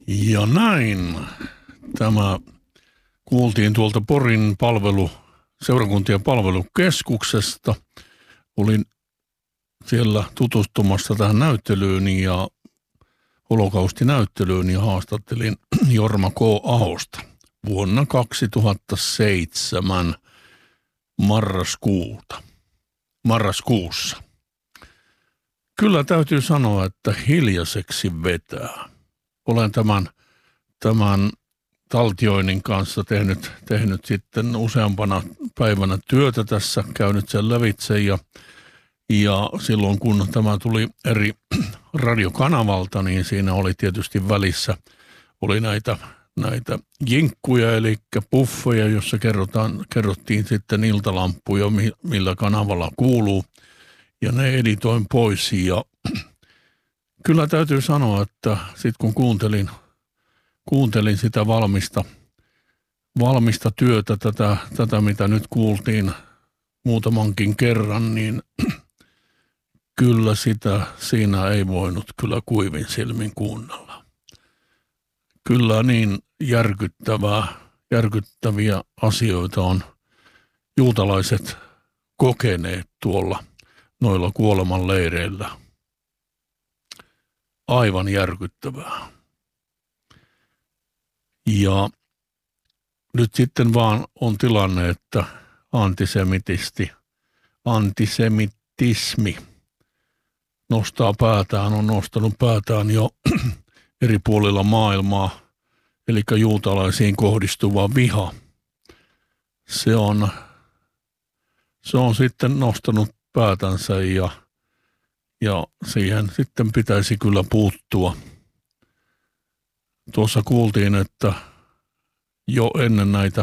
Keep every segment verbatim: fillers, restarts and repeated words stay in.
Ja näin tämä kuultiin tuolta Porin palvelu, seurakuntien palvelukeskuksesta. Olin siellä tutustumassa tähän näyttelyyn ja holokaustinäyttelyyn ja haastattelin Jorma K. Ahosta vuonna kaksituhattaseitsemän marraskuuta, marraskuussa. Kyllä täytyy sanoa, että hiljaiseksi vetää. Olen tämän, tämän taltioinnin kanssa tehnyt, tehnyt sitten useampana päivänä työtä tässä, käynyt sen lävitse ja, ja silloin kun tämä tuli eri radiokanavalta, niin siinä oli tietysti välissä oli näitä, näitä jinkkuja, eli puffeja, jossa kerrotaan, kerrottiin sitten iltalampuja, millä kanavalla kuuluu, ja ne editoin pois ja kyllä täytyy sanoa, että sitten kun kuuntelin, kuuntelin sitä valmista, valmista työtä, tätä, tätä mitä nyt kuultiin muutamankin kerran, niin kyllä sitä siinä ei voinut kyllä kuivin silmin kuunnella. Kyllä niin järkyttävää, järkyttäviä asioita on juutalaiset kokeneet tuolla noilla kuolemanleireillä. Aivan järkyttävää. Ja nyt sitten vaan on tilanne, että antisemitisti, antisemitismi nostaa päätään, on nostanut päätään jo eri puolilla maailmaa, eli juutalaisiin kohdistuva viha. Se on, se on sitten nostanut päätänsä ja Ja siihen sitten pitäisi kyllä puuttua. Tuossa kuultiin, että jo ennen näitä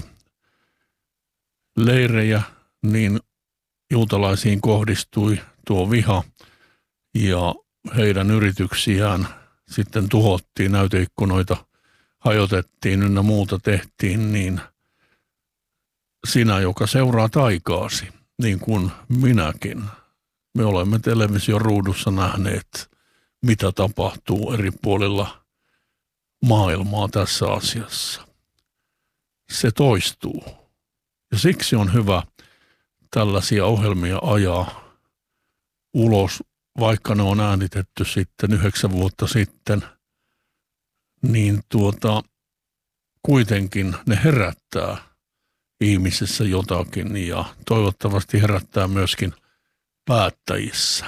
leirejä niin juutalaisiin kohdistui tuo viha ja heidän yrityksiään sitten tuhottiin, näyteikkunoita hajotettiin ynnä muuta tehtiin, niin sinä, joka seuraa taikaasi, niin kuin minäkin. Me olemme television ruudussa nähneet, mitä tapahtuu eri puolilla maailmaa tässä asiassa. Se toistuu. Ja siksi on hyvä tällaisia ohjelmia ajaa ulos, vaikka ne on äänitetty sitten yhdeksän vuotta sitten, niin tuota, kuitenkin ne herättää ihmisessä jotakin ja toivottavasti herättää myöskin päättäjissä.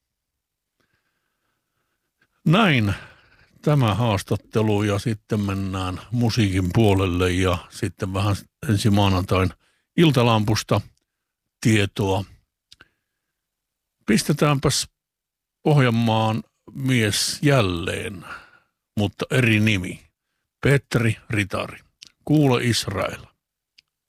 Näin tämä haastattelu ja sitten mennään musiikin puolelle ja sitten vähän ensi maanantain iltalampusta tietoa. Pistetäänpäs Pohjanmaan mies jälleen, mutta eri nimi. Petri Ritari. Kuule Israel.